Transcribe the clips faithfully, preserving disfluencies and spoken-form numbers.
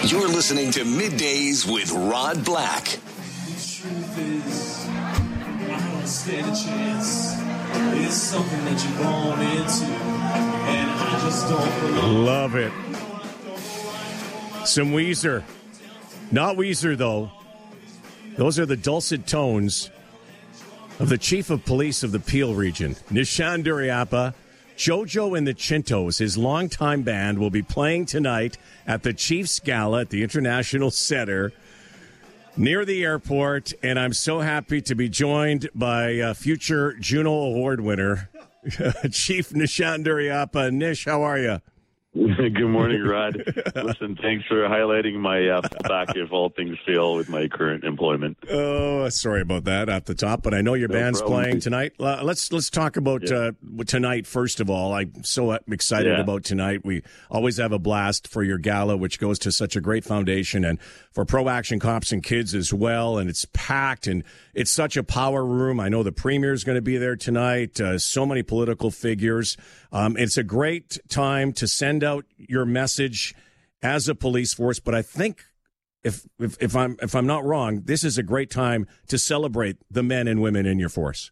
You're listening to Middays with Rod Black. The truth is, I don't stand a chance. It's something that you're born into, and I just don't belong. Love it. Some Weezer. Not Weezer, though. Those are the dulcet tones of the chief of police of the Peel region, Nishan Duriappa. Jojo and the Chintos, his longtime band, will be playing tonight at the Chiefs Gala at the International Center near the airport. And I'm so happy to be joined by uh, future Juno Award winner, Chief Nishan Duriappa. Nish, how are you? Good morning, Rod. Listen, thanks for highlighting my uh, back if all things fail with my current employment. Oh, sorry about that at the top, but I know your No band's problem. playing tonight. Uh, let's let's talk about Yeah. uh, tonight first of all. I'm so excited Yeah. about tonight. We always have a blast for your gala, which goes to such a great foundation, and for Pro Action Cops and Kids as well. And it's packed, and it's such a power room. I know the Premier's going to be there tonight. Uh, so many political figures. Um, it's a great time to send out your message as a police force, but I think if, if if I'm if I'm not wrong, this is a great time to celebrate the men and women in your force.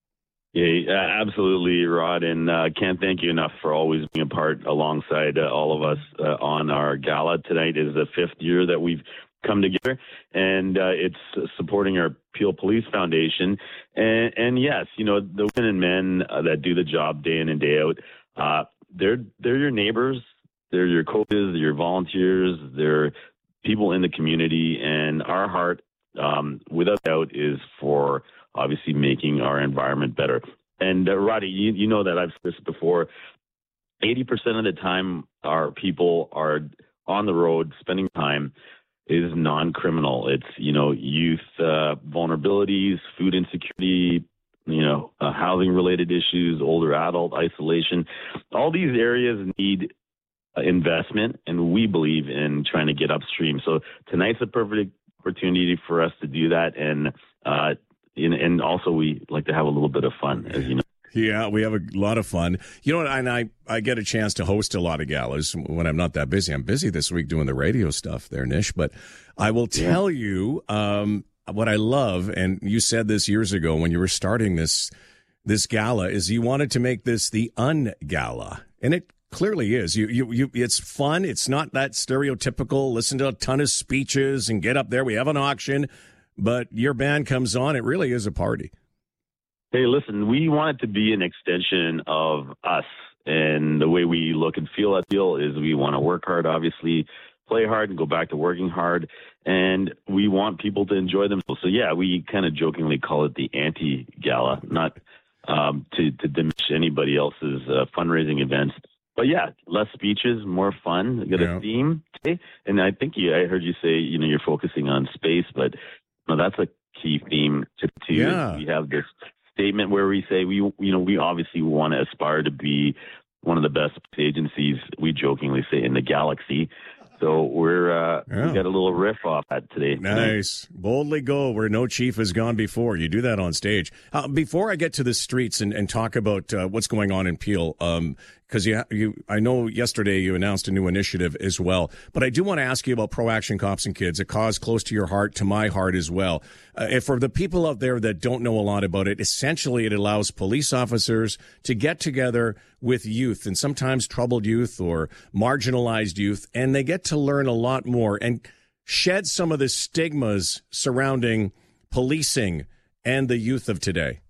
Yeah, uh, absolutely, Rod, and uh, can't thank you enough for always being a part alongside uh, all of us uh, on our gala. Tonight is the fifth year that we've come together, and uh, it's supporting our Peel Police Foundation. And, and yes, you know, the women and men uh, that do the job day in and day out, uh, they're they're your neighbors, they're your coaches, they're your volunteers, they're people in the community, and our heart, um, without doubt, is for obviously making our environment better. And uh, Roddy, you, you know that I've said this before. eighty percent of the time our people are on the road spending time is non-criminal. It's, you know, youth uh, vulnerabilities, food insecurity, you know, uh, housing-related issues, older adult isolation. All these areas need uh, investment, and we believe in trying to get upstream. So tonight's a perfect opportunity for us to do that, and uh, in, and also we like to have a little bit of fun, as you know. Yeah, we have a lot of fun. You know what? And I, I get a chance to host a lot of galas when I'm not that busy. I'm busy this week doing the radio stuff there, Nish. But I will tell yeah. you um, what I love, and you said this years ago when you were starting this this gala, is you wanted to make this the un-gala. And it clearly is. You, you, you, it's fun. It's not that stereotypical, listen to a ton of speeches and get up there. We have an auction, but your band comes on. It really is a party. Hey, listen, we want it to be an extension of us, and the way we look and feel at Peel is we want to work hard, obviously, play hard, and go back to working hard, and we want people to enjoy themselves. So, yeah, we kind of jokingly call it the anti-gala, not um, to, to diminish anybody else's uh, fundraising events. But, yeah, less speeches, more fun. We got yeah. a theme today, and I think you, I heard you say, you know, you're focusing on space, but you know, that's a key theme to, to yeah. we have this statement where we say we, you know, we obviously want to aspire to be one of the best agencies, we jokingly say, in the galaxy. So we're uh, yeah. we got a little riff off that today. Nice, boldly go where no chief has gone before. You do that on stage. Uh, before I get to the streets and, and talk about uh, what's going on in Peel, um, because you, you, I know yesterday you announced a new initiative as well. But I do want to ask you about Pro Action Cops and Kids, a cause close to your heart, to my heart as well. Uh, and for the people out there that don't know a lot about it, essentially it allows police officers to get together with youth, and sometimes troubled youth or marginalized youth, and they get to learn a lot more and shed some of the stigmas surrounding policing and the youth of today.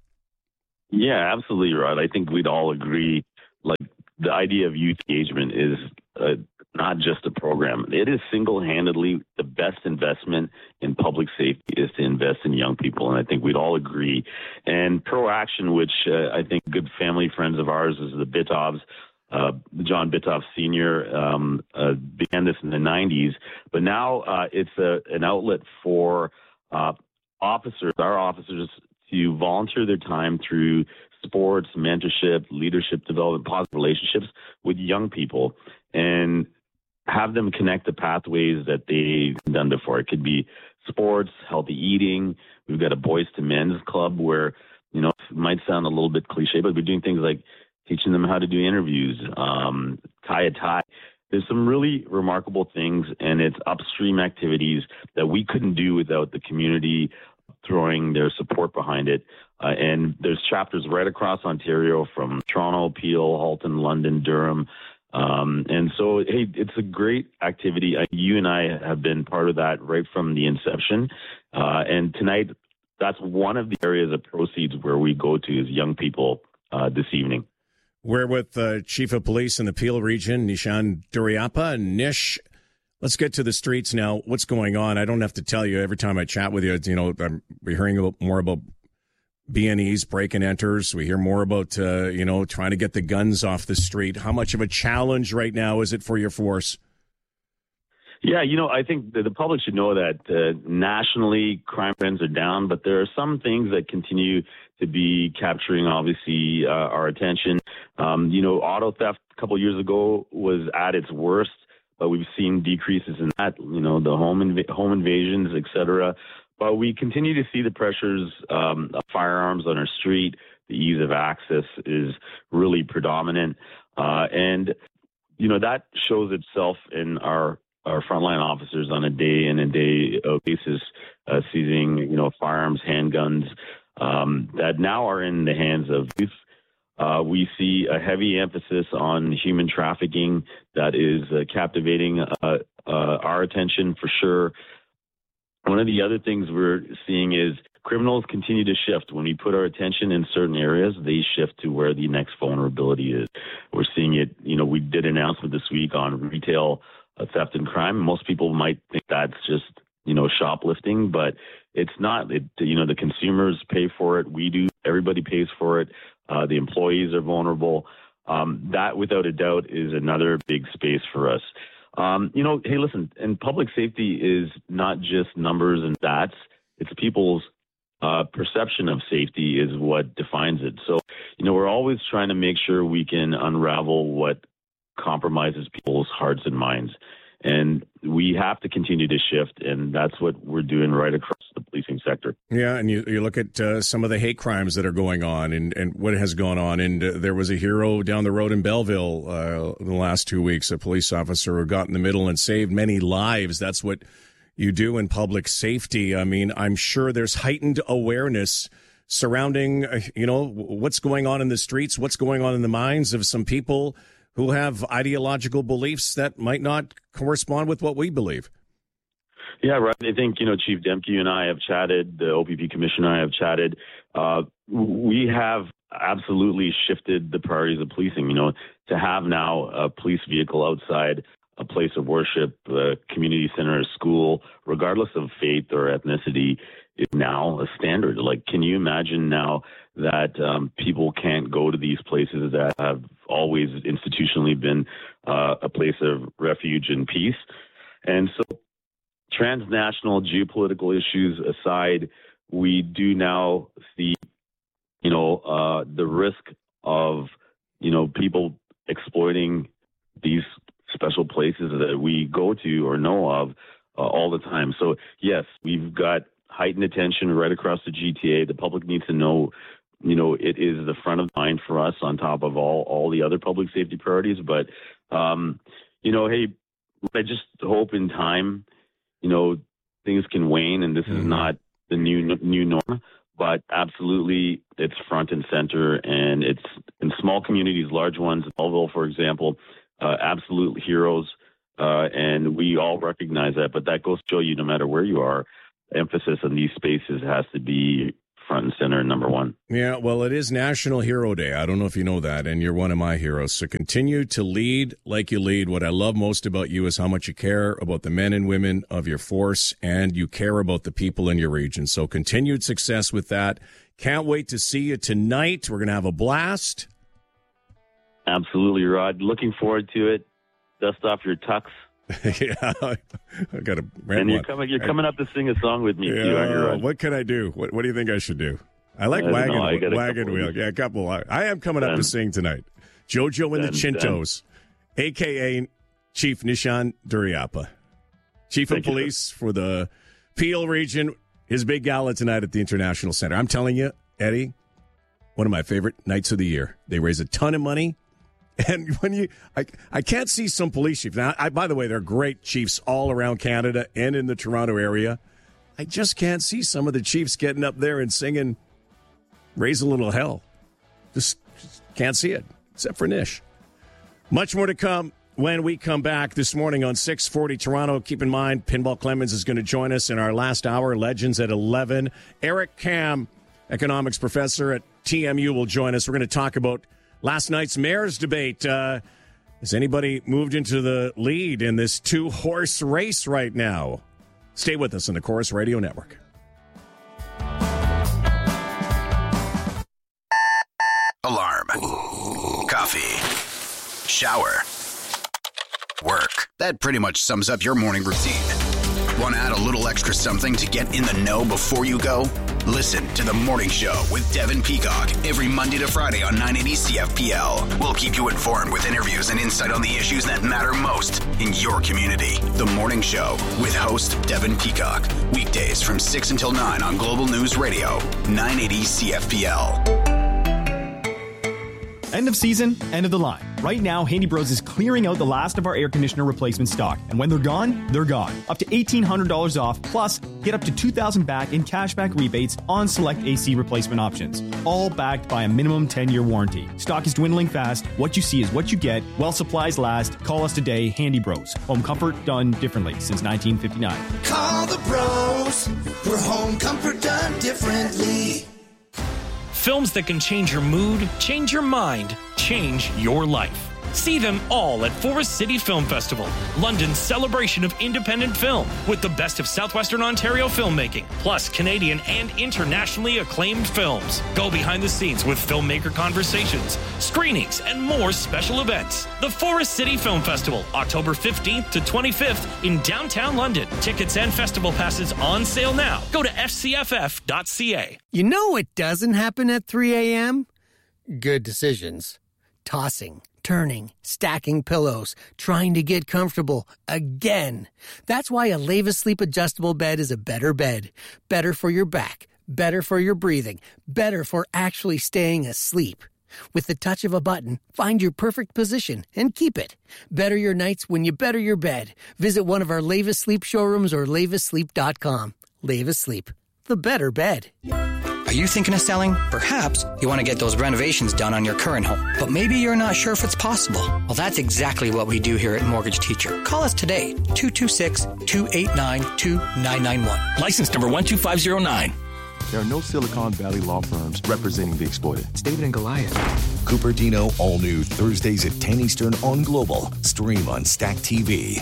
Yeah, absolutely, Rod. I think we'd all agree, like, the idea of youth engagement is uh, not just a program. It is single-handedly the best investment in public safety is to invest in young people, and I think we'd all agree. And Pro Action, which uh, I think good family friends of ours is the Bitovs, uh, John Bitov Senior um, uh, began this in the nineties, but now uh, it's a, an outlet for uh, officers, our officers, to volunteer their time through sports, mentorship, leadership development, positive relationships with young people, and have them connect the pathways that they've done before. It could be sports, healthy eating. We've got a boys to men's club where, you know, it might sound a little bit cliche, but we're doing things like teaching them how to do interviews, um, tie a tie, there's some really remarkable things, and it's upstream activities that we couldn't do without the community throwing their support behind it. Uh, and there's chapters right across Ontario, from Toronto, Peel, Halton, London, Durham. Um, and so, hey, it's a great activity. Uh, you and I have been part of that right from the inception. Uh, and tonight, that's one of the areas of proceeds where we go to is young people uh, this evening. We're with uh, Chief of Police in the Peel region, Nishan Duraiappah. Nish, let's get to the streets now. What's going on? I don't have to tell you. Every time I chat with you, you know, I'm we're hearing about, more about B N Es, break and enters. We hear more about, uh, you know, trying to get the guns off the street. How much of a challenge right now is it for your force? Yeah, you know, I think the, the public should know that uh, nationally crime trends are down, but there are some things that continue to be capturing, obviously, uh, our attention. Um, you know, auto theft a couple of years ago was at its worst, but we've seen decreases in that, you know, the home inv- home invasions, et cetera. But we continue to see the pressures um, of firearms on our street. The ease of access is really predominant. Uh, and, you know, that shows itself in our our frontline officers on a day in and day out basis, uh, seizing, you know, firearms, handguns um, that now are in the hands of youth. Uh, we see a heavy emphasis on human trafficking that is uh, captivating uh, uh, our attention for sure. One of the other things we're seeing is criminals continue to shift. When we put our attention in certain areas, they shift to where the next vulnerability is. We're seeing it, you know, we did an announcement this week on retail uh, theft and crime. Most people might think that's just, you know, shoplifting, but it's not. It, you know, the consumers pay for it. We do. Everybody pays for it. Uh, the employees are vulnerable. Um, that, without a doubt, is another big space for us. Um, you know, hey, listen, and public safety is not just numbers and stats. It's people's uh, perception of safety is what defines it. So, you know, we're always trying to make sure we can unravel what compromises people's hearts and minds. And we have to continue to shift, and that's what we're doing right across the policing sector. Yeah, and you, you look at uh, some of the hate crimes that are going on and, and what has gone on. And uh, there was a hero down the road in Belleville uh, in the last two weeks, a police officer who got in the middle and saved many lives. That's what you do in public safety. I mean, I'm sure there's heightened awareness surrounding, uh, you know, what's going on in the streets, what's going on in the minds of some people who have ideological beliefs that might not correspond with what we believe. Yeah, right. I think, you know, Chief Demke and I have chatted, the O P P Commissioner and I have chatted. Uh, we have absolutely shifted the priorities of policing, you know, to have now a police vehicle outside a place of worship, a community center, a school, regardless of faith or ethnicity, is now a standard. Like, can you imagine now that um, people can't go to these places that have always institutionally been uh, a place of refuge and peace? And so, transnational geopolitical issues aside, we do now see, you know, uh, the risk of, you know, people exploiting these special places that we go to or know of uh, all the time. So, yes, we've got heightened attention right across the G T A. The public needs to know, you know, it is the front of mind for us on top of all, all the other public safety priorities. But, um, you know, hey, I just hope in time, you know, things can wane, and this mm-hmm. is not the new new norm, but absolutely it's front and center, and it's in small communities, large ones. Belleville, for example, uh, absolute heroes, uh, and we all recognize that. But that goes to show you, no matter where you are, emphasis on these spaces has to be front and center, number one. Yeah, well, it is National Hero Day. I don't know if you know that, and you're one of my heroes. So continue to lead like you lead. What I love most about you is how much you care about the men and women of your force, and you care about the people in your region. So continued success with that. Can't wait to see you tonight. We're going to have a blast. Absolutely, Rod. Looking forward to it. Dust off your tux. yeah, I got a and you're coming. You're coming up to sing a song with me. Yeah, too, on your what can I do? What What do you think I should do? I like I wagon know, I wagon wheel. Yeah, a couple. I am coming then, up to sing tonight. Jojo and then, the Chintos, then. A K A Chief Nishan Duraiappah, Chief Thank of Police you, for the Peel region. His big gala tonight at the International Center. I'm telling you, Eddie, one of my favorite nights of the year. They raise a ton of money. And when you, I, I can't see some police chiefs. Now, I, by the way, they're great chiefs all around Canada and in the Toronto area. I just can't see some of the chiefs getting up there and singing Raise a Little Hell. Just, just can't see it, except for Nish. Much more to come when we come back this morning on six forty Toronto. Keep in mind, Pinball Clemens is going to join us in our last hour. Legends at eleven. Eric Kam, economics professor at T M U, will join us. We're going to talk about last night's mayor's debate. Uh, has anybody moved into the lead in this two-horse race right now? Stay with us on the Chorus Radio Network. Alarm. Coffee. Shower. Work. That pretty much sums up your morning routine. Want to add a little extra something to get in the know before you go? Listen to The Morning Show with Devin Peacock every Monday to Friday on nine eighty C F P L. We'll keep you informed with interviews and insight on the issues that matter most in your community. The Morning Show with host Devin Peacock. Weekdays from six until nine on Global News Radio, nine eighty C F P L. End of season, end of the line. Right now, Handy Bros is clearing out the last of our air conditioner replacement stock. And when they're gone, they're gone. Up to eighteen hundred dollars off, plus get up to two thousand dollars back in cashback rebates on select A C replacement options. All backed by a minimum ten-year warranty. Stock is dwindling fast. What you see is what you get. While supplies last, call us today, Handy Bros. Home comfort done differently since nineteen fifty-nine. Call the bros for home comfort done differently. Films that can change your mood, change your mind, change your life. See them all at Forest City Film Festival, London's celebration of independent film, with the best of Southwestern Ontario filmmaking, plus Canadian and internationally acclaimed films. Go behind the scenes with filmmaker conversations, screenings, and more special events. The Forest City Film Festival, October fifteenth to twenty-fifth in downtown London. Tickets and festival passes on sale now. Go to f c f f dot c a. You know what doesn't happen at three a.m.? Good decisions. Tossing, turning, stacking pillows, trying to get comfortable again. That's why a Leva Sleep adjustable bed is a better bed. Better for your back, better for your breathing, better for actually staying asleep. With the touch of a button, find your perfect position and keep it. Better your nights when you better your bed. Visit one of our Leva Sleep showrooms or leva sleep dot com. Leva Sleep, the better bed. Are you thinking of selling? Perhaps you want to get those renovations done on your current home, but maybe you're not sure if it's possible. Well, that's exactly what we do here at Mortgage Teacher. Call us today, two two six, two eight nine, two nine nine one. License number one two five zero nine. There are no Silicon Valley law firms representing the exploited. It's David and Goliath. Cupertino, all new Thursdays at ten Eastern on Global. Stream on Stack T V.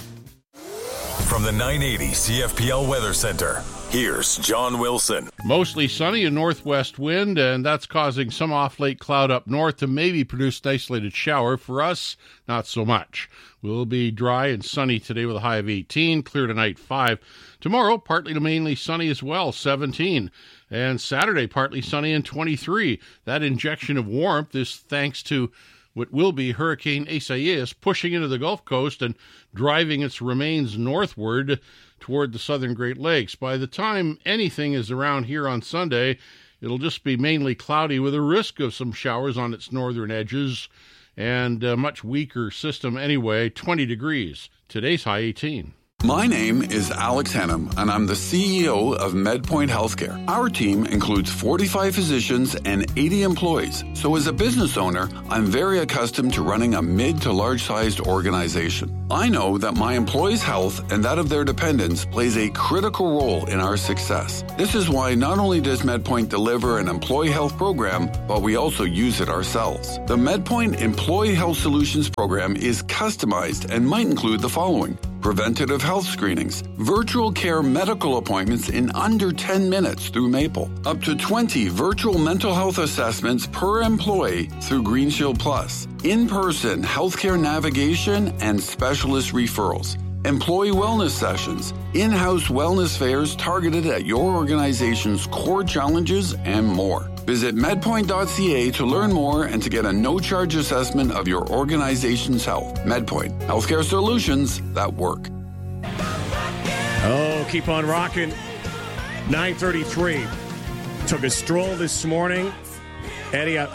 From the nine eighty C F P L Weather Center, here's John Wilson. Mostly sunny and northwest wind, and that's causing some off-late cloud up north to maybe produce an isolated shower. For us, not so much. We'll be dry and sunny today with a high of eighteen, clear tonight five. Tomorrow, partly to mainly sunny as well, seventeen. And Saturday, partly sunny and twenty-three. That injection of warmth is thanks to what will be Hurricane Isaias pushing into the Gulf Coast and driving its remains northward toward the southern Great Lakes. By the time anything is around here on Sunday, it'll just be mainly cloudy with a risk of some showers on its northern edges and a much weaker system anyway, twenty degrees. Today's high eighteen. My name is Alex Hannum, and I'm the C E O of MedPoint Healthcare. Our team includes forty-five physicians and eighty employees. So as a business owner, I'm very accustomed to running a mid to large-sized organization. I know that my employees' health and that of their dependents plays a critical role in our success. This is why not only does MedPoint deliver an employee health program, but we also use it ourselves. The MedPoint Employee Health Solutions program is customized and might include the following: preventative health screenings, virtual care medical appointments in under ten minutes through Maple, up to twenty virtual mental health assessments per employee through Green Shield Plus, in-person healthcare navigation and specialist referrals, employee wellness sessions, in-house wellness fairs targeted at your organization's core challenges, and more. Visit medpoint dot c a to learn more and to get a no-charge assessment of your organization's health. MedPoint, healthcare solutions that work. Oh, keep on rocking. nine thirty-three. Took a stroll this morning. Eddie, I, I,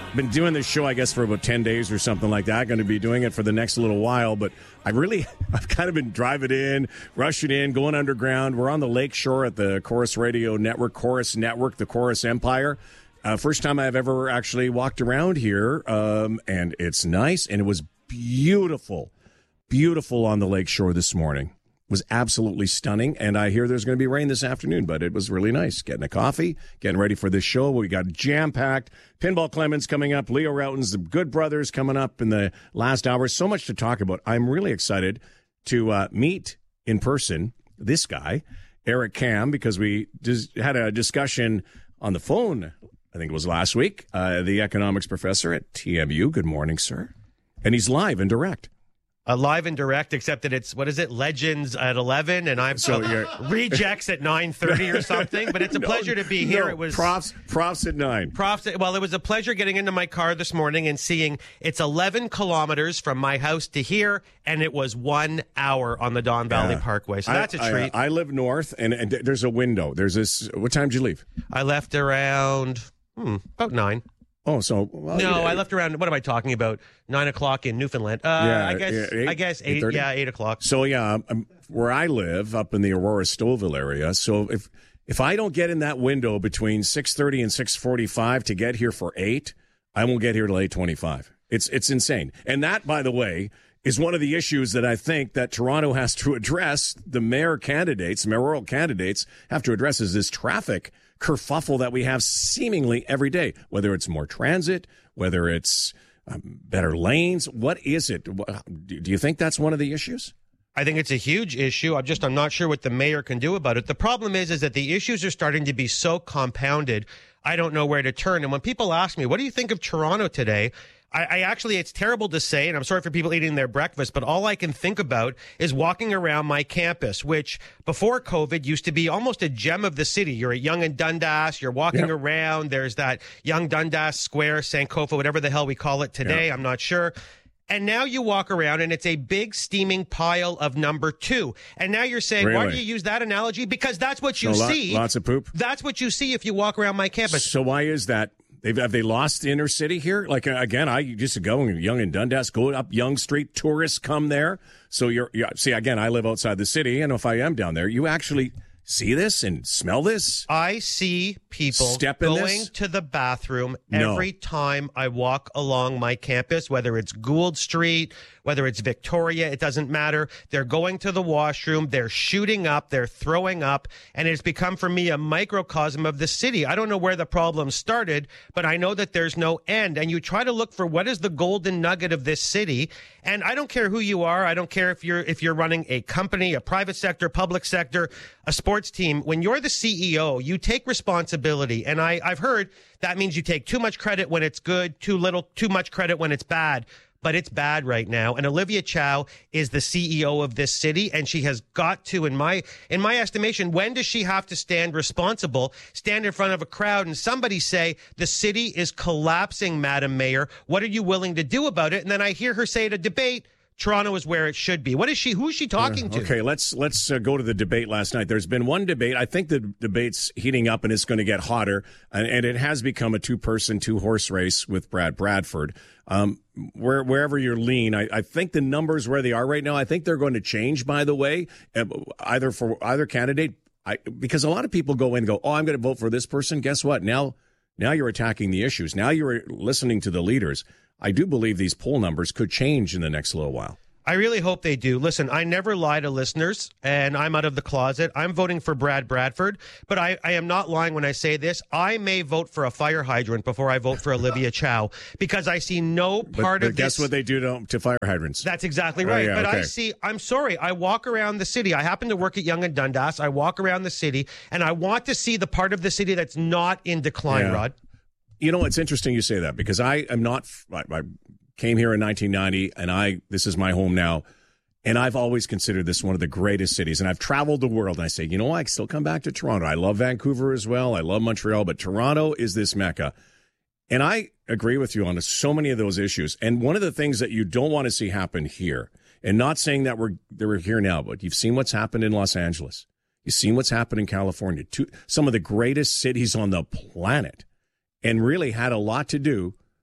been doing this show, I guess, for about ten days or something like that. Going to be doing it for the next little while. But I really, I've kind of been driving in, rushing in, going underground. We're on the lake shore at the Chorus Radio Network, Chorus Network, the Chorus Empire. Uh, first time I've ever actually walked around here. Um, and it's nice. And it was beautiful, beautiful on the lake shore this morning. Was absolutely stunning, and I hear there's going to be rain this afternoon, but it was really nice. Getting a coffee, getting ready for this show. We got jam-packed. Pinball Clemens coming up, Leo Routens, the Good Brothers coming up in the last hour. So much to talk about. I'm really excited to uh, meet in person this guy, Eric Kam, because we just had a discussion on the phone, I think it was last week, uh, the economics professor at T M U. Good morning, sir. And he's live and direct. Uh, live and direct, except that it's, what is it, Legends at eleven, and I'm so uh, Rejects at nine thirty or something, but it's a no, pleasure to be here. No, it was Profs, profs at nine. Profs, well, it was a pleasure getting into my car this morning and seeing it's eleven kilometers from my house to here, and it was one hour on the Don Valley Yeah. Parkway, so I, that's a treat. I, I live north, and, and there's a window. There's this, what time did you leave? I left around, hmm, about nine. Oh, so well, no, yeah. I left around. What am I talking about? Nine o'clock in Newfoundland. Uh, Yeah, I guess. yeah, eight- I guess eight. eight thirty? Yeah, eight o'clock. So yeah, um, where I live, up in the Aurora Stouffville area. So if if I don't get in that window between six thirty and six forty-five to get here for eight, I won't get here till eight twenty-five. It's it's insane. And that, by the way, is one of the issues that I think that Toronto has to address. The mayor candidates, mayoral candidates, have to address is this traffic kerfuffle that we have seemingly every day. Whether it's more transit, whether it's um, better lanes, what is it? Do you think that's one of the issues? I think it's a huge issue. I'm just I'm not sure what the mayor can do about it. The problem is is that the issues are starting to be so compounded. I don't know where to turn. And when people ask me, what do you think of Toronto today? I, I actually, it's terrible to say, and I'm sorry for people eating their breakfast, but all I can think about is walking around my campus, which before COVID used to be almost a gem of the city. You're at Yonge and Dundas, you're walking Yep. around, there's that Yonge Dundas Square, Sankofa, whatever the hell we call it today, Yep. I'm not sure. And now you walk around and it's a big steaming pile of number two. And now you're saying, why Really? do you use that analogy? Because that's what you So lo- see. lots of poop. That's what you see if you walk around my campus. So why is that? They've, have they lost the inner city here? Like, uh, again, I used to go in Yonge and Dundas, go up Yonge Street. Tourists come there. So you're, you're, see, again, I live outside the city, and if I am down there, you actually see this and smell this? I see people Step in going this? to the bathroom No. every time I walk along my campus, whether it's Gould Street, whether it's Victoria, it doesn't matter. They're going to the washroom, they're shooting up, they're throwing up, and it's become for me a microcosm of the city. I don't know where the problem started, but I know that there's no end. And you try to look for what is the golden nugget of this city. And I don't care who you are. I don't care if you're if you're running a company, a private sector, public sector, a sports team. When you're the C E O, you take responsibility. And I, I've heard that means you take too much credit when it's good, too little, too much credit when it's bad. But it's bad right now. And Olivia Chow is the C E O of this city, and she has got to, in my in my estimation, when does she have to stand responsible, stand in front of a crowd and somebody say, the city is collapsing, Madam Mayor. What are you willing to do about it? And then I hear her say at a debate, Toronto is where it should be. What is she? Who is she talking to? Okay, let's let's uh, go to the debate last night. There's been one debate. I think the debate's heating up and it's going to get hotter, and, and it has become a two-person, two-horse race with Brad Bradford. Um, where wherever you're lean, I, I think the numbers where they are right now, I think they're going to change. By the way, uh, either for either candidate, I, because a lot of people go in and go, "Oh, I'm going to vote for this person." Guess what? Now, now you're attacking the issues. Now you're listening to the leaders. I do believe these poll numbers could change in the next little while. I really hope they do. Listen, I never lie to listeners, and I'm out of the closet. I'm voting for Brad Bradford, but I, I am not lying when I say this. I may vote for a fire hydrant before I vote for Olivia Chow, because I see no part but, of but guess this. what they do to, to fire hydrants? That's exactly Oh, right. yeah, but I okay. see, I'm sorry, I walk around the city. I happen to work at Yonge and Dundas. I walk around the city, and I want to see the part of the city that's not in decline, Yeah. Rod. You know, it's interesting you say that, because I am not, I, I came here in nineteen ninety, and I, this is my home now, and I've always considered this one of the greatest cities, and I've traveled the world, and I say, you know what, I can still come back to Toronto. I love Vancouver as well. I love Montreal, but Toronto is this mecca. And I agree with you on so many of those issues. And one of the things that you don't want to see happen here, and not saying that we're, that we're here now, but you've seen what's happened in Los Angeles. You've seen what's happened in California, two, some of the greatest cities on the planet, and really had a lot to do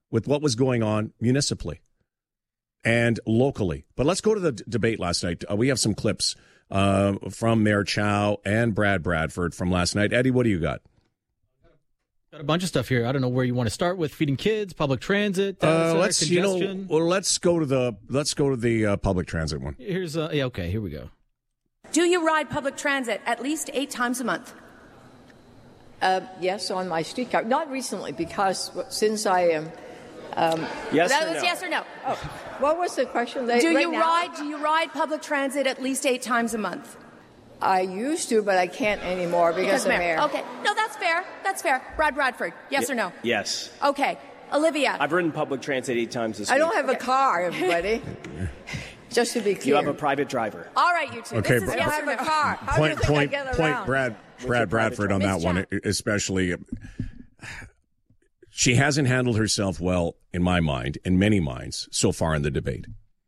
with what was going on municipally and locally. But let's go to the d- debate last night. Uh, we have some clips uh, from Mayor Chow and Brad Bradford from last night. Eddie, what do you got? Got a bunch of stuff here. I don't know where you want to start with. Feeding kids, public transit, uh, Uh, let's you know. Well, let's go to the let's go to the uh, public transit one. Here's uh, yeah. Okay, here we go. Do you ride public transit at least eight times a month? Uh, yes, on my streetcar. Not recently, because since I am. Um, yes, that was no? yes or no. Oh, what was the question? They, do right you now? ride? Do you ride public transit at least eight times a month? I used to, but I can't anymore because, because of mayor. Okay, no, that's fair. That's fair. Brad Bradford, yes y- or no? Yes. Okay, Olivia. I've ridden public transit eight times this I week. don't have a car, everybody. Just to be clear. You have a private driver. All right, you two. Okay, this is Br- yes I or don't have no? a car. How Point, do you think point, I get point, around? Brad, Brad Bradford on that one, especially. She hasn't handled herself well, in my mind, in many minds, so far in the debate.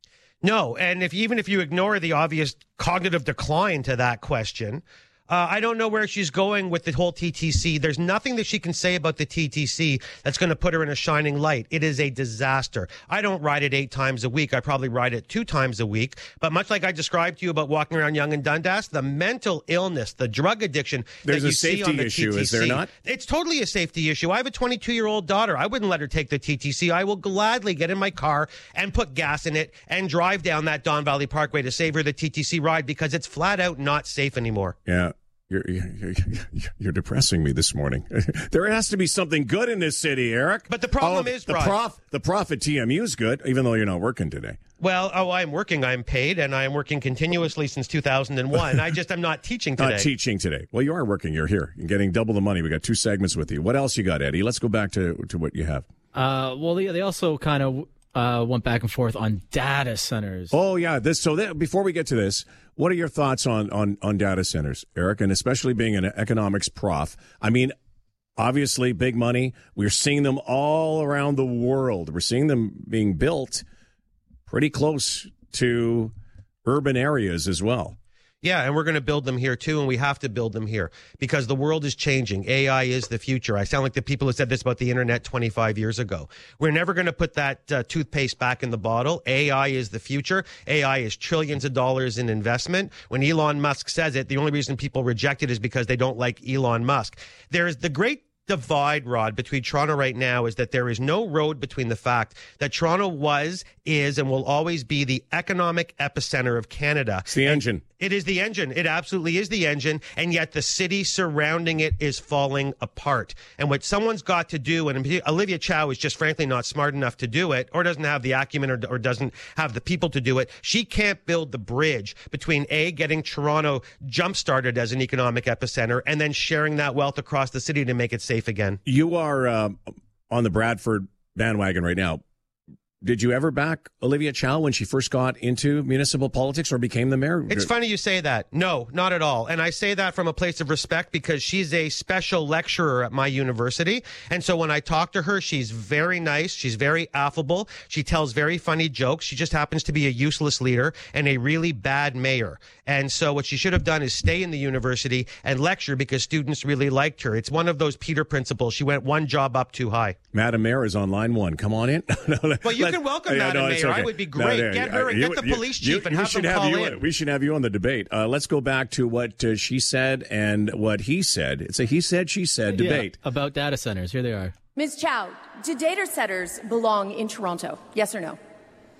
No, and if even if you ignore the obvious cognitive decline to that question, uh, I don't know where she's going with the whole T T C. There's nothing that she can say about the T T C that's going to put her in a shining light. It is a disaster. I don't ride it eight times a week. I probably ride it two times a week. But much like I described to you about walking around Yonge and Dundas, the mental illness, the drug addiction There's that you a safety see on the issue, T T C, is there not? It's totally a safety issue. I have a twenty-two-year-old daughter. I wouldn't let her take the T T C. I will gladly get in my car and put gas in it and drive down that Don Valley Parkway to save her the T T C ride because it's flat out not safe anymore. Yeah. You're, you're, you're depressing me this morning. There has to be something good in this city, Eric. But the problem oh, is, the Rod, prof, the prof at T M U is good, even though you're not working today. Well, oh, I'm working. I'm paid, and I'm working continuously since two thousand one. I just am not teaching today. Not teaching today. Well, you are working. You're here. You're getting double the money. We got two segments with you. What else you got, Eddie? Let's go back to, to what you have. Uh, well, they, they also kind of uh, went back and forth on data centers. Oh, yeah. This So that, before we get to this, what are your thoughts on, on, on data centers, Eric, and especially being an economics prof? I mean, obviously, big money. We're seeing them all around the world. We're seeing them being built pretty close to urban areas as well. Yeah, and we're going to build them here, too, and we have to build them here because the world is changing. A I is the future. I sound like the people who said this about the internet twenty-five years ago. We're never going to put that uh, toothpaste back in the bottle. A I is the future. A I is trillions of dollars in investment. When Elon Musk says it, the only reason people reject it is because they don't like Elon Musk. There's the great divide, Rod, between Toronto right now is that there is no road between the fact that Toronto was, is, and will always be the economic epicenter of Canada. It's the engine. It is the engine. It absolutely is the engine. And yet the city surrounding it is falling apart. And what someone's got to do, and Olivia Chow is just frankly not smart enough to do it, or doesn't have the acumen, or, or doesn't have the people to do it. She can't build the bridge between A, getting Toronto jump-started as an economic epicenter, and then sharing that wealth across the city to make it safe again. You are uh, on the Bradford bandwagon right now. Did you ever back Olivia Chow when she first got into municipal politics or became the mayor? It's funny you say that. No, not at all. And I say that from a place of respect because she's a special lecturer at my university. And so when I talk to her, she's very nice. She's very affable. She tells very funny jokes. She just happens to be a useless leader and a really bad mayor. And so what she should have done is stay in the university and lecture because students really liked her. It's one of those Peter principles. She went one job up too high. Madam Mayor is on line one. Come on in. Well, you can welcome yeah, Madam no, Mayor. Okay. I would be great. No, no, get her and you, get the you, police you, chief and you have them have call you, in. We should have you on the debate. Uh, let's go back to what uh, she said and what he said. It's a he said, she said debate. Yeah, about data centers. Here they are. Miz Chow, do data centers belong in Toronto? Yes or no?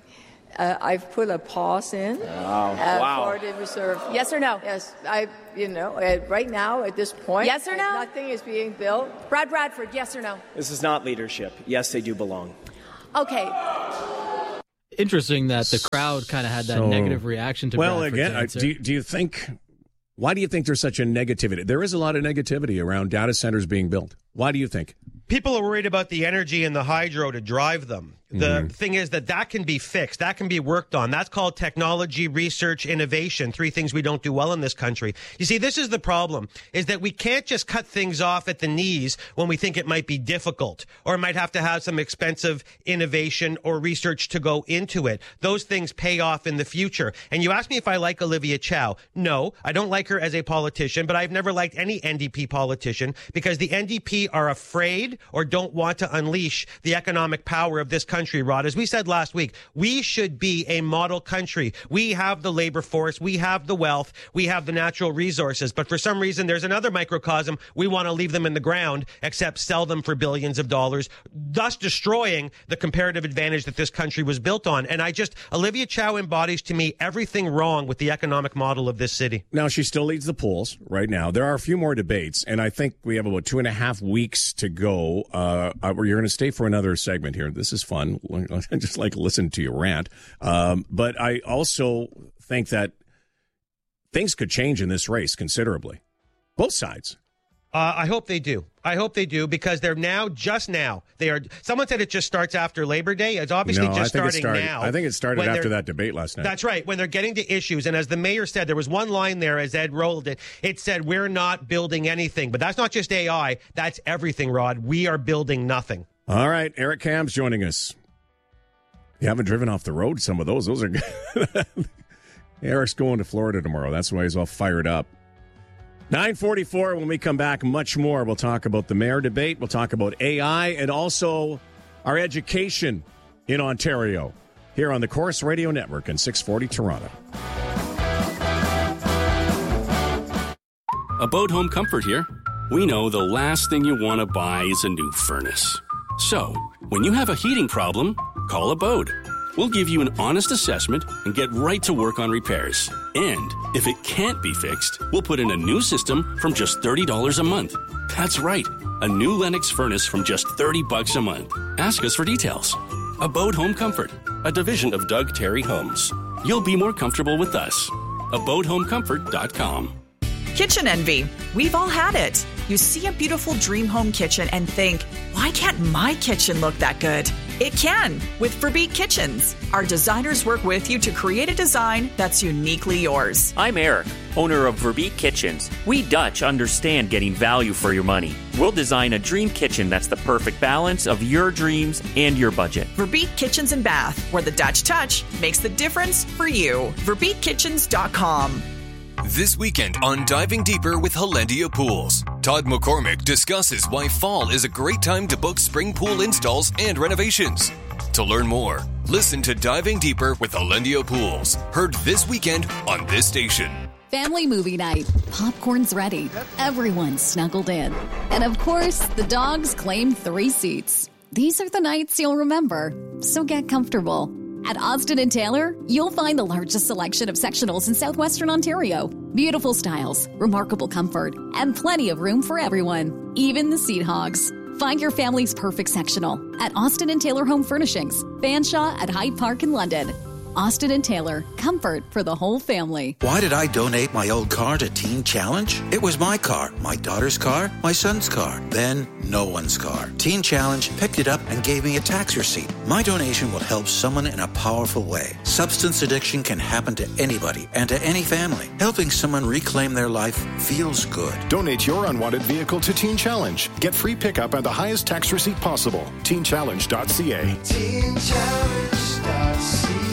Uh, I've put a pause in wow. Uh, wow. for the reserve. Yes or no? Yes, I. You know, uh, right now at this point, yes or no? Nothing is being built. Brad Bradford, yes or no? This is not leadership. Yes, they do belong. Okay. Interesting that the crowd kind of had that So, negative reaction to well, Bradford's again, I, answer. do, you- do you think, why do you think there's such a negativity? There is a lot of negativity around data centers being built. Why do you think? People are worried about the energy and the hydro to drive them. The Mm-hmm. thing is that that can be fixed. That can be worked on. That's called technology, research, innovation, three things we don't do well in this country. You see, this is the problem, is that we can't just cut things off at the knees when we think it might be difficult or might have to have some expensive innovation or research to go into it. Those things pay off in the future. And you asked me if I like Olivia Chow. No, I don't like her as a politician, but I've never liked any N D P politician because the N D P are afraid or don't want to unleash the economic power of this country. Country, Rod. As we said last week, we should be a model country. We have the labor force, we have the wealth, we have the natural resources, but for some reason there's another microcosm. We want to leave them in the ground, except sell them for billions of dollars, thus destroying the comparative advantage that this country was built on. And I just, Olivia Chow embodies to me everything wrong with the economic model of this city. Now, she still leads the polls right now. There are a few more debates, and I think we have about two and a half weeks to go. Uh, where you're going to stay for another segment here. This is fun. I just like listen to you rant. Um, but I also think that things could change in this race considerably. Both sides. Uh, I hope they do. I hope they do because they're now, just now, they are. Someone said it just starts after Labor Day. It's obviously no, just I think starting it started, now. I think it started after that debate last night. That's right. When they're getting to issues. And as the mayor said, there was one line there as Ed rolled it. It said, we're not building anything. But that's not just A I. That's everything, Rod. We are building nothing. All right. Eric Cam's joining us. You haven't driven off the road, some of those. Those are good. Eric's going to Florida tomorrow. That's why he's all fired up. nine forty-four, when we come back, much more. We'll talk about the mayor debate. We'll talk about A I and also our education in Ontario here on the Corus Radio Network and six forty Toronto. Abode Home Comfort here. We know the last thing you want to buy is a new furnace. So, when you have a heating problem, call Abode. We'll give you an honest assessment and get right to work on repairs. And if it can't be fixed, we'll put in a new system from just thirty dollars a month. That's right, a new Lennox furnace from just thirty bucks a month. Ask us for details. Abode Home Comfort, a division of Doug Terry Homes. You'll be more comfortable with us. abode home comfort dot com. Kitchen envy. We've all had it. You see a beautiful dream home kitchen and think, why can't my kitchen look that good? It can with Verbeek Kitchens. Our designers work with you to create a design that's uniquely yours. I'm Eric, owner of Verbeek Kitchens. We Dutch understand getting value for your money. We'll design a dream kitchen that's the perfect balance of your dreams and your budget. Verbeek Kitchens and Bath, where the Dutch touch makes the difference for you. verbeek kitchens dot com. This weekend on Diving Deeper with Hollandia Pools, Todd McCormick discusses why fall is a great time to book spring pool installs and renovations. To learn more, listen to Diving Deeper with Hollandia Pools, heard this weekend on this station. Family movie night. Popcorn's ready. Everyone's snuggled in. And of course, the dogs claim three seats. These are the nights you'll remember, so get comfortable. At Austin and Taylor, you'll find the largest selection of sectionals in southwestern Ontario. Beautiful styles, remarkable comfort, and plenty of room for everyone, even the seat hogs. Find your family's perfect sectional at Austin and Taylor Home Furnishings, Fanshawe at Hyde Park in London. Austin and Taylor, comfort for the whole family. Why did I donate my old car to Teen Challenge? It was my car, my daughter's car, my son's car, then no one's car. Teen Challenge picked it up and gave me a tax receipt. My donation will help someone in a powerful way. Substance addiction can happen to anybody and to any family. Helping someone reclaim their life feels good. Donate your unwanted vehicle to Teen Challenge. Get free pickup and the highest tax receipt possible. teen challenge dot c a. teen challenge dot c a.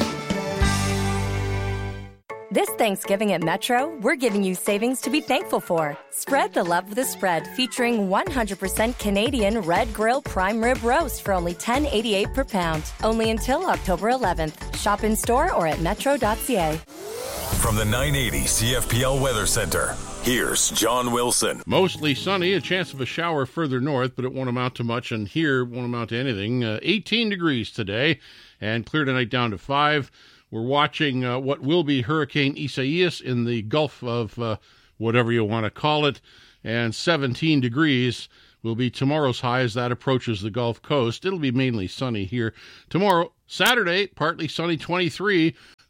This Thanksgiving at Metro, we're giving you savings to be thankful for. Spread the love with a spread featuring one hundred percent Canadian Red Grill Prime Rib Roast for only ten dollars and eighty-eight cents per pound. Only until October eleventh. Shop in store or at metro dot c a. From the nine eighty C F P L Weather Center, here's John Wilson. Mostly sunny, a chance of a shower further north, but it won't amount to much, and here won't amount to anything. Uh, eighteen degrees today, and clear tonight down to five. We're watching uh, what will be Hurricane Isaias in the Gulf of uh, whatever you want to call it, and seventeen degrees will be tomorrow's high as that approaches the Gulf Coast. It'll be mainly sunny here tomorrow. Saturday, partly sunny, twenty-three.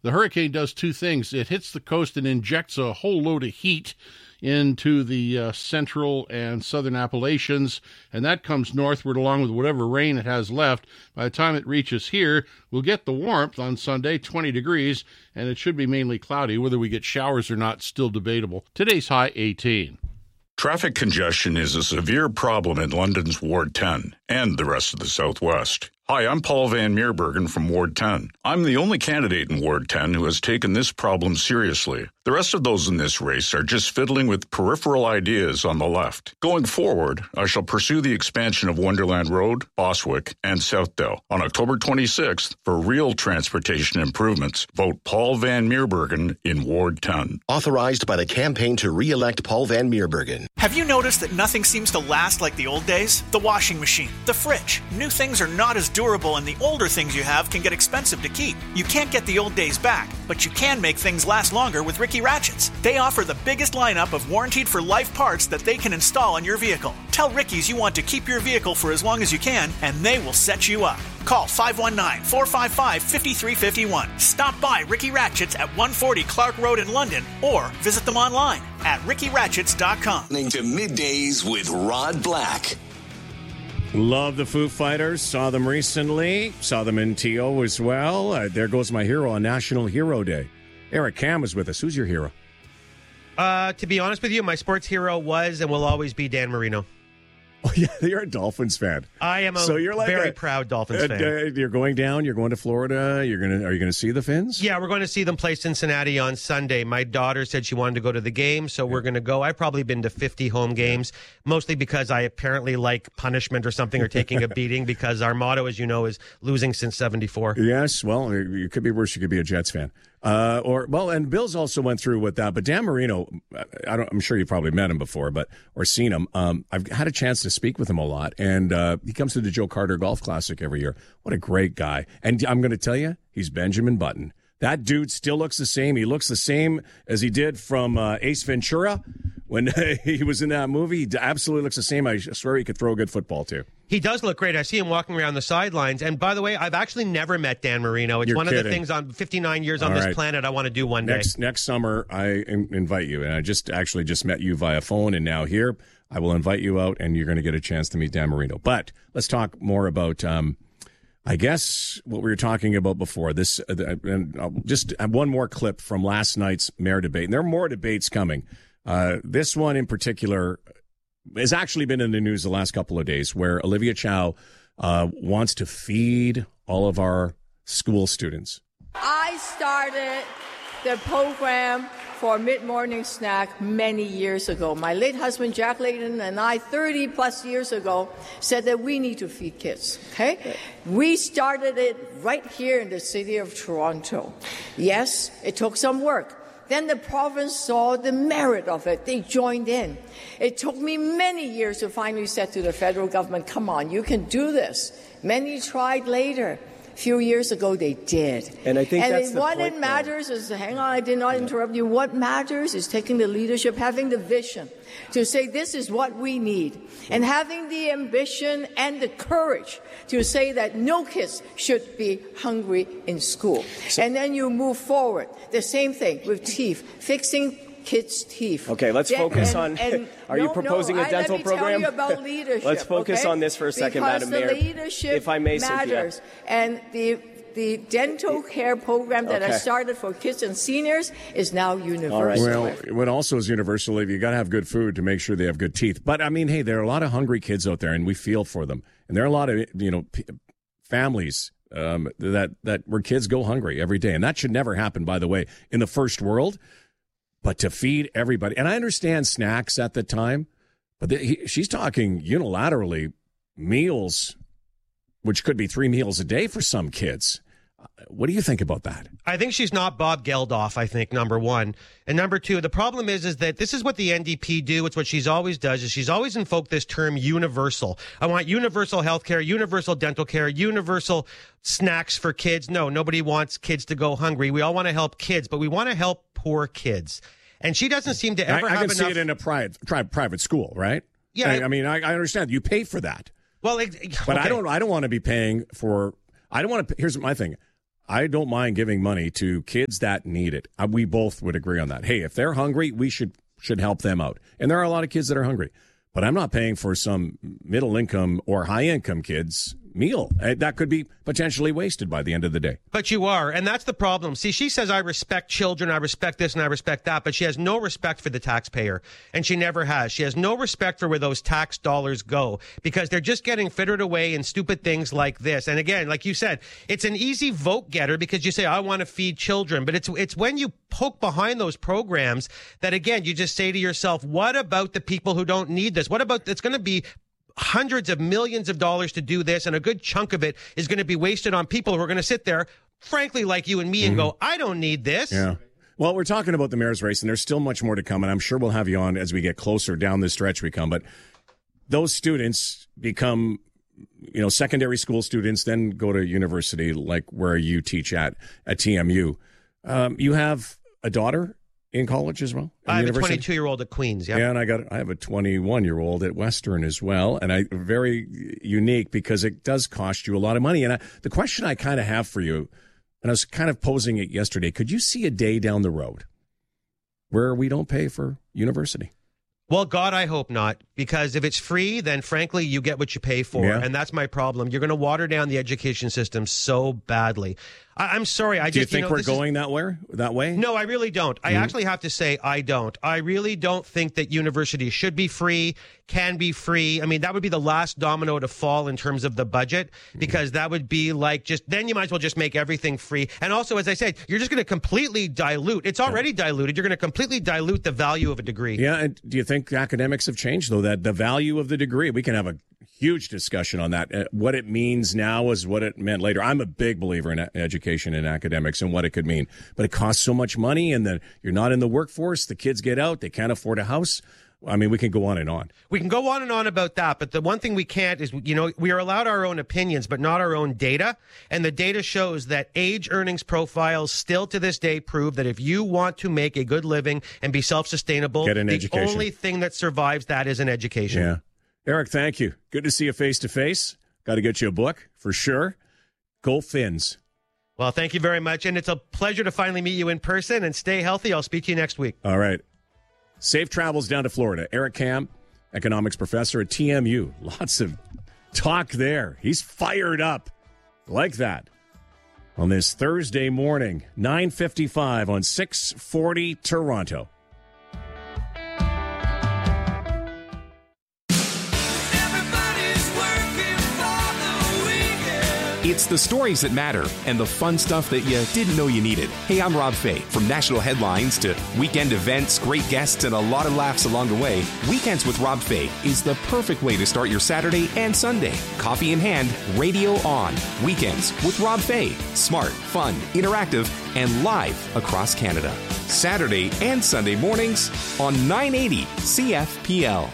The hurricane does two things. It hits the coast and injects a whole load of heat into the uh, central and southern Appalachians, and that comes northward along with whatever rain it has left. By the time it reaches here, we'll get the warmth on Sunday, twenty degrees, and it should be mainly cloudy. Whether we get showers or not, still debatable. Today's high, eighteen. Traffic congestion is a severe problem in London's Ward ten and the rest of the Southwest. Hi, I'm Paul Van Meerbergen from Ward ten. I'm the only candidate in Ward ten who has taken this problem seriously. The rest of those in this race are just fiddling with peripheral ideas on the left. Going forward, I shall pursue the expansion of Wonderland Road, Boswick, and Southdale. On October twenty-sixth, for real transportation improvements, vote Paul Van Meerbergen in Ward ten. Authorized by the campaign to re-elect Paul Van Meerbergen. Have you noticed that nothing seems to last like the old days? The washing machine, the fridge. New things are not as durable, and the older things you have can get expensive to keep. You can't get the old days back, but you can make things last longer with Ricky Ratchets. They offer the biggest lineup of warranted for life parts that they can install on your vehicle. Tell Ricky's you want to keep your vehicle for as long as you can, and they will set you up. Call five one nine, four five five, five three five one. Stop by Ricky Ratchets at one forty Clark Road in London, or visit them online at ricky ratchets dot com. Listening to Middays with Rod Black. Love the Foo Fighters. Saw them recently. Saw them in T O as well. Uh, there goes my hero on National Hero Day. Eric Cam is with us. Who's your hero? Uh, to be honest with you, my sports hero was and will always be Dan Marino. Oh, yeah, you're a Dolphins fan. I am a so you're like very a, proud Dolphins uh, fan. Uh, you're going down. You're going to Florida. You're gonna. Are you going to see the Fins? Yeah, we're going to see them play Cincinnati on Sunday. My daughter said she wanted to go to the game, so yeah. we're going to go. I've probably been to fifty home games, mostly because I apparently like punishment or something, or taking a beating, because our motto, as you know, is losing since seventy-four. Yes, well, you could be worse. You could be a Jets fan. Uh, or well, and Bills also went through with that. But Dan Marino, I don't, I'm sure you've probably met him before, but or seen him. Um, I've had a chance to speak with him a lot, and uh, he comes to the Joe Carter Golf Classic every year. What a great guy! And I'm going to tell you, he's Benjamin Button. That dude still looks the same. He looks the same as he did from uh, Ace Ventura when he was in that movie. He absolutely looks the same. I swear he could throw a good football too. He does look great. I see him walking around the sidelines. And by the way, I've actually never met Dan Marino. It's You're one kidding. of the things on fifty-nine years on All this right. planet I want to do one next, day. Next summer, I in- invite you. And I just actually just met you via phone, and now here I will invite you out, and you're going to get a chance to meet Dan Marino. But let's talk more about, um, I guess, what we were talking about before. This, uh, and I'll just have one more clip from last night's mayor debate. And there are more debates coming. Uh, this one in particular has actually been in the news the last couple of days, where Olivia Chow uh, wants to feed all of our school students. I started the program for mid-morning snack many years ago. My late husband, Jack Layton, and I, thirty plus years ago, said that we need to feed kids, okay? We started it right here in the city of Toronto. Yes, it took some work. Then the province saw the merit of it. They joined in. It took me many years to finally say to the federal government, come on, you can do this. Many tried later. A few years ago, they did. And I think and that's it, the what point, it matters is, hang on, I did not interrupt you. What matters is taking the leadership, having the vision to say this is what we need, and having the ambition and the courage to say that no kids should be hungry in school. So, and then you move forward. The same thing with teeth, fixing kids' teeth. Okay, let's Then- focus and- on. and- are no, you proposing no, a dental I, let me program? Tell you about leadership. Let's focus okay? on this for a second, because Madam the Mayor. leadership If I may, matters, Cynthia. and the the dental care program that I Okay. started for kids and seniors is now universal. Well, what also is universal, you got to have good food to make sure they have good teeth. But I mean, hey, there are a lot of hungry kids out there, and we feel for them. And there are a lot of you know p- families um, that that where kids go hungry every day, and that should never happen. By the way, in the first world, but to feed everybody, and I understand snacks at the time, but the, he, she's talking unilaterally meals, which could be three meals a day for some kids. What do you think about that? I think she's not Bob Geldof, I think, number one. And number two, the problem is is that this is what the N D P do. It's what she's always does, is she's always invoked this term universal. I want universal health care, universal dental care, universal snacks for kids. No, nobody wants kids to go hungry. We all want to help kids, but we want to help poor kids. And she doesn't seem to ever I, I have can enough. see it in a private, private school, right? Yeah. I, I mean, I, I understand. You pay for that. Well, it, But okay. I don't. I don't want to be paying for. I don't want to. Here's my thing. I don't mind giving money to kids that need it. Uh, we both would agree on that. Hey, if they're hungry, we should should help them out. And there are a lot of kids that are hungry. But I'm not paying for some middle-income or high-income kids' meal. That could be potentially wasted by the end of the day. But you are, and that's the problem. See, she says, I respect children, I respect this, and I respect that, but she has no respect for the taxpayer, and she never has. She has no respect for where those tax dollars go, because they're just getting frittered away in stupid things like this. And again, like you said, it's an easy vote getter because you say, I want to feed children, but it's it's when you poke behind those programs that, again, you just say to yourself, what about the people who don't need this? What about, it's going to be hundreds of millions of dollars to do this, and a good chunk of it is going to be wasted on people who are going to sit there, frankly, like you and me, and mm-hmm. go, I don't need this. Yeah. Well, we're talking about the mayor's race, and there's still much more to come, and I'm sure we'll have you on as we get closer down this stretch we come. But those students become, you know, secondary school students, then go to university, like where you teach at, at T M U. Um, you have a daughter in college as well? I have a twenty-two-year-old at Queens, yeah. Yeah, and I got I have a twenty-one-year-old at Western as well, and I very unique because it does cost you a lot of money. And I, the question I kind of have for you, and I was kind of posing it yesterday, could you see a day down the road where we don't pay for university? Well, God, I hope not, because if it's free, then frankly, you get what you pay for. Yeah. And that's my problem. You're going to water down the education system so badly. I, I'm sorry. I Do just you think you know, we're going is, that way? That way? No, I really don't. I mm-hmm. actually have to say I don't. I really don't think that universities should be free, can be free. I mean, that would be the last domino to fall in terms of the budget, because that would be like just, then you might as well just make everything free. And also, as I said, you're just going to completely dilute. It's already yeah. diluted. You're going to completely dilute the value of a degree. Yeah. And do you think academics have changed, though, that the value of the degree, we can have a huge discussion on that. Uh, what it means now is what it meant later. I'm a big believer in education and academics and what it could mean, but it costs so much money, and then you're not in the workforce. The kids get out, they can't afford a house. I mean, we can go on and on. We can go on and on about that, but the one thing we can't is, you know, we are allowed our own opinions, but not our own data. And the data shows that age earnings profiles still to this day prove that if you want to make a good living and be self-sustainable, Get an the education. only thing that survives that is an education. Yeah. Eric, thank you. Good to see you face to face. Got to get you a book for sure. Go Fins. Well, thank you very much. And it's a pleasure to finally meet you in person, and stay healthy. I'll speak to you next week. All right. Safe travels down to Florida. Eric Kam, economics professor at T M U. Lots of talk there. He's fired up. Like that. On this Thursday morning, nine fifty-five on six forty Toronto. It's the stories that matter and the fun stuff that you didn't know you needed. Hey, I'm Rob Fay. From national headlines to weekend events, great guests, and a lot of laughs along the way, Weekends with Rob Fay is the perfect way to start your Saturday and Sunday. Coffee in hand, radio on. Weekends with Rob Fay. Smart, fun, interactive, and live across Canada. Saturday and Sunday mornings on nine eighty C F P L.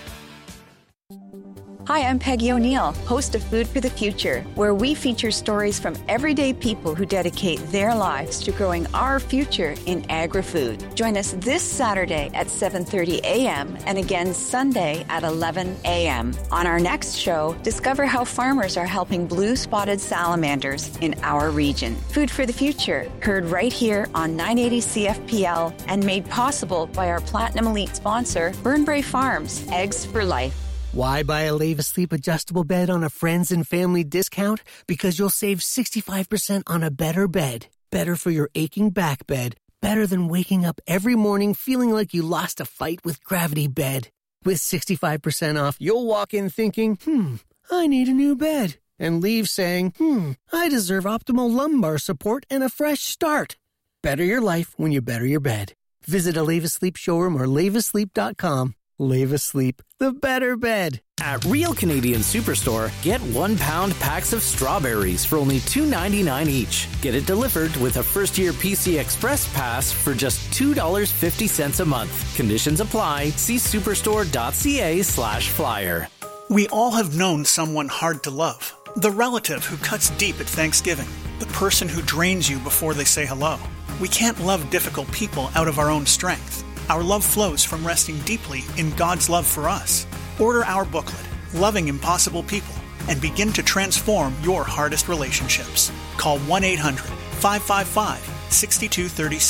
Hi, I'm Peggy O'Neill, host of Food for the Future, where we feature stories from everyday people who dedicate their lives to growing our future in agri-food. Join us this Saturday at seven thirty a.m. and again Sunday at eleven a.m. On our next show, discover how farmers are helping blue-spotted salamanders in our region. Food for the Future, heard right here on nine eighty C F P L and made possible by our Platinum Elite sponsor, Burnbrae Farms, Eggs for Life. Why buy a Leva Sleep adjustable bed on a friends and family discount? Because you'll save sixty-five percent on a better bed. Better for your aching back bed. Better than waking up every morning feeling like you lost a fight with Gravity Bed. With sixty-five percent off, you'll walk in thinking, hmm, I need a new bed. And leave saying, hmm, I deserve optimal lumbar support and a fresh start. Better your life when you better your bed. Visit a Leva Sleep showroom or leva sleep dot com. Leva Sleep, the better bed. At Real Canadian Superstore, get one pound packs of strawberries for only two ninety-nine each. Get it delivered with a first-year P C Express pass for just two dollars and fifty cents a month. Conditions apply. See superstore.ca slash flyer. We all have known someone hard to love. The relative who cuts deep at Thanksgiving. The person who drains you before they say hello. We can't love difficult people out of our own strength. Our love flows from resting deeply in God's love for us. Order our booklet, Loving Impossible People, and begin to transform your hardest relationships. Call one eight hundred five five five, six two three six.